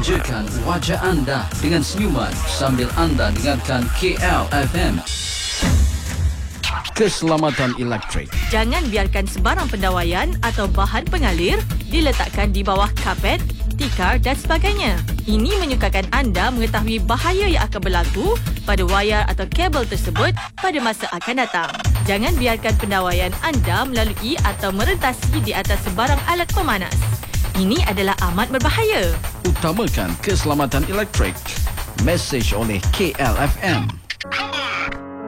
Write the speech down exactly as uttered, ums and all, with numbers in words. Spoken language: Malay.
Manjakan wajah anda dengan senyuman sambil anda dengarkan K L F M. Keselamatan elektrik. Jangan biarkan sebarang pendawaian atau bahan pengalir diletakkan di bawah kapet, tikar dan sebagainya. Ini menyukarkan anda mengetahui bahaya yang akan berlaku pada wayar atau kabel tersebut pada masa akan datang. Jangan biarkan pendawaian anda melalui atau merentasi di atas sebarang alat pemanas. Ini adalah amat berbahaya. Utamakan keselamatan elektrik. Mesej oleh K L F M.